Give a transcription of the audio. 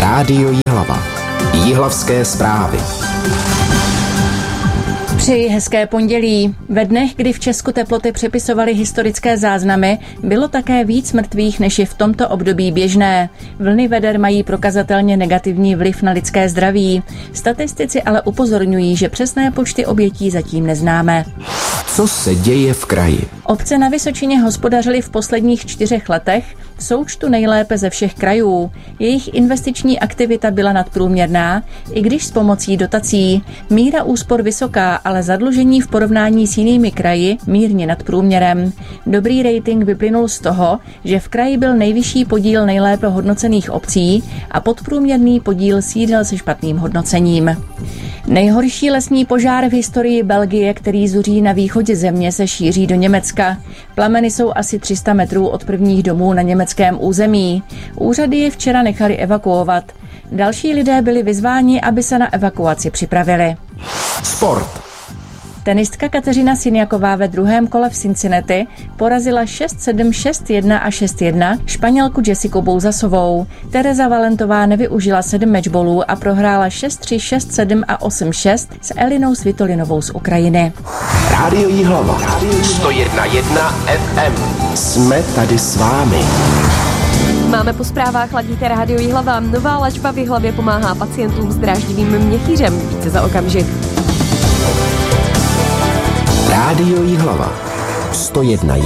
Rádio Jihlava. Jihlavské zprávy. Přeji hezké pondělí. Ve dnech, kdy v Česku teploty přepisovaly historické záznamy, bylo také víc mrtvých, než je v tomto období běžné. Vlny veder mají prokazatelně negativní vliv na lidské zdraví. Statistici ale upozorňují, že přesné počty obětí zatím neznáme. Co se děje v kraji? Obce na Vysočině hospodařily v posledních 4 letech v součtu nejlépe ze všech krajů. Jejich investiční aktivita byla nadprůměrná, i když s pomocí dotací. Míra úspor vysoká, ale zadlužení v porovnání s jinými kraji mírně nad průměrem. Dobrý rating vyplynul z toho, že v kraji byl nejvyšší podíl nejlépe hodnocených obcí a podprůměrný podíl sídel se špatným hodnocením. Nejhorší lesní požár v historii Belgie, který zuří na východě země, se šíří do Německa. Plameny jsou asi 300 metrů od prvních domů na německém území. Úřady je včera nechali evakuovat. Další lidé byli vyzváni, aby se na evakuaci připravili. Sport. Tenistka Kateřina Siniaková ve druhém kole v Cincinnati porazila 6-7, 6-1 a 6-1 Španělku Jessiku Bouzasovou. Tereza Valentová nevyužila 7 matchballů a prohrála 6-3, 6-7 a 8-6 s Elinou Svitolinovou z Ukrajiny. Rádio Jihlava. 101,1 FM. Jsme tady s vámi. Máme po zprávách, ladíte Rádio Jihlava. Nová léčba v Jihlavě pomáhá pacientům s dráždivým měchýřem. Více za okamžik. Rádio Jihlava. 101,1